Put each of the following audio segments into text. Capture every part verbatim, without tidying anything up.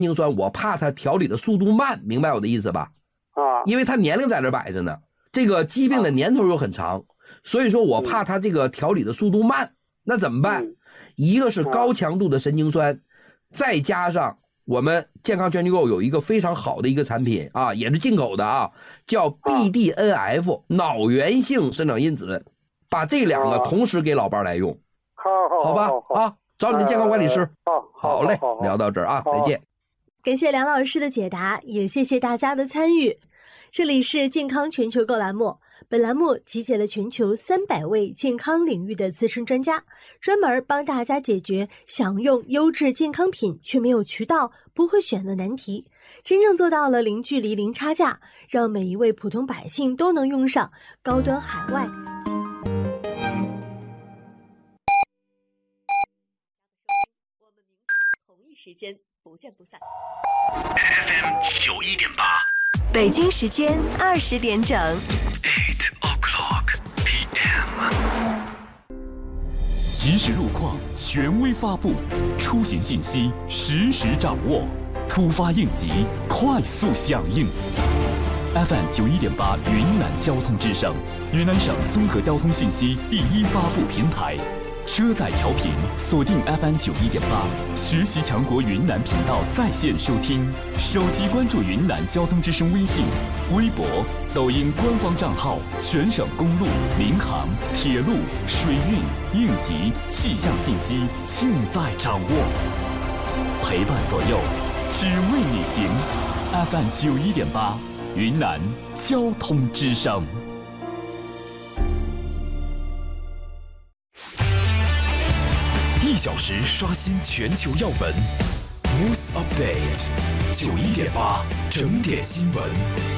精酸，我怕它调理的速度慢，明白我的意思吧？ 啊， 因为它年龄在这摆着呢，这个疾病的年头又很长，所以说我怕它这个调理的速度慢，那怎么办？一个是高强度的神经酸，再加上我们健康全机构有一个非常好的一个产品啊，也是进口的啊，叫 B D N F 脑源性生长因子，把这两个同时给老伴来用。 好好好吧，啊，找你的健康管理师。 好， 好嘞，聊到这儿啊，再见。 感谢梁老师的解答，也谢谢大家的参与。这里是健康全球购栏目，本栏目集结了全球三百位健康领域的资深专家，专门帮大家解决想用优质健康品却没有渠道、不会选的难题，真正做到了零距离、零差价，让每一位普通百姓都能用上高端海外。同一时间不见不散。 F M 九一点八， 北京时间二十点整。 Eight o'clock P M。即时路况，权威发布，出行信息实时掌握，突发应急，快速响应。F M 九一点八，云南交通之声，云南省综合交通信息第一发布平台。车载调频锁定 F M 九一点八，学习强国云南频道在线收听，手机关注云南交通之声微信、微博、抖音官方账号，全省公路、民航、铁路、水运、应急、气象信息尽在掌握，陪伴左右，只为你行。F M 九一点八，云南交通之声。一小时刷新全球要闻 ，News Update， 九一点八整点新闻。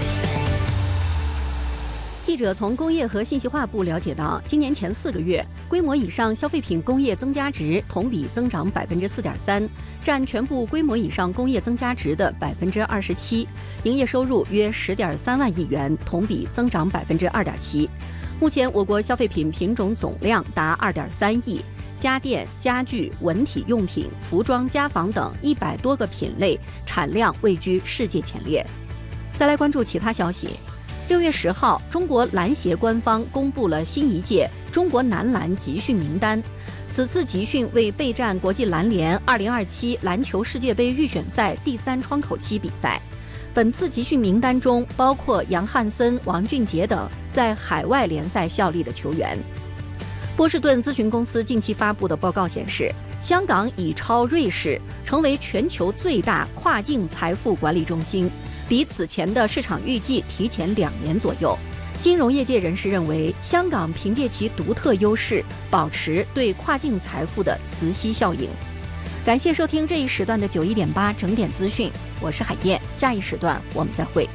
记者从工业和信息化部了解到，今年前四个月，规模以上消费品工业增加值同比增长百分之四点三，占全部规模以上工业增加值的百分之二十七，营业收入约十点三万亿元，同比增长百分之二点七。目前，我国消费品品种总量达二点三亿。家电、家具、文体用品、服装、家纺等一百多个品类产量位居世界前列。再来关注其他消息。六月十号，中国篮协官方公布了新一届中国男篮集训名单。此次集训为备战国际篮联二零二七篮球世界杯预选赛第三窗口期比赛。本次集训名单中包括杨汉森、王俊杰等在海外联赛效力的球员。波士顿咨询公司近期发布的报告显示，香港已超瑞士，成为全球最大跨境财富管理中心，比此前的市场预计提前两年左右。金融业界人士认为，香港凭借其独特优势，保持对跨境财富的磁吸效应。感谢收听这一时段的九一点八整点资讯，我是海燕，下一时段我们再会。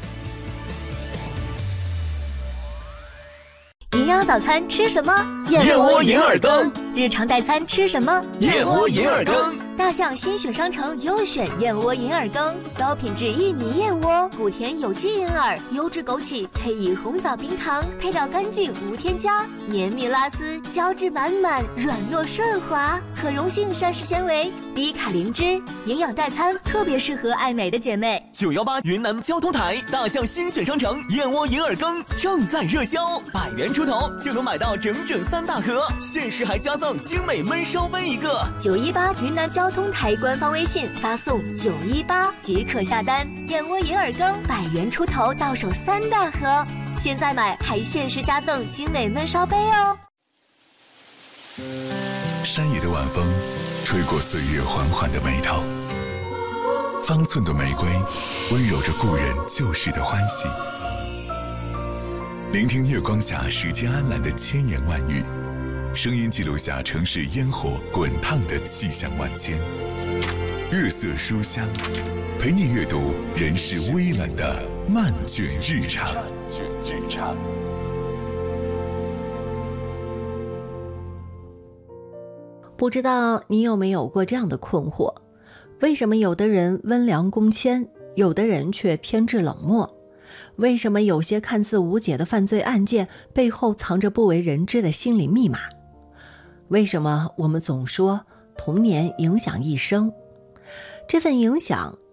营养早餐吃什么？ 燕窝银耳羹。 日常代餐吃什么？ 燕窝银耳羹。 大象新选商城优选燕窝银耳羹，高品质薏米燕窝，谷甜有机银耳，优质枸杞，配以红枣冰糖，配料干净无添加，绵密拉丝，胶质满满，软糯顺滑，可溶性膳食纤维，低卡零脂，营养代餐特别适合爱美的姐妹。 九幺八云南交通台大象新选商城燕窝银耳羹正在热销，百元出头就能买到整整三大盒，限时还加赠精美焖烧杯一个。 九一八云南交通台官方微信发送九一八即可下单，燕窝银耳羹百元出头到手三大盒，现在买还限时加赠精美焖烧杯哦。 山野的晚风吹过岁月缓缓的眉头，方寸的玫瑰温柔着故人旧时的欢喜。聆听月光下时间安澜的千言万语，声音记录下城市烟火滚烫的气象万千。月色书香，陪你阅读人世微冷的漫卷日常。 不知道你有没有过这样的困惑：为什么有的人温良恭谦，有的人却偏执冷漠？为什么有些看似无解的犯罪案件背后藏着不为人知的心理密码？为什么我们总说童年影响一生？这份影响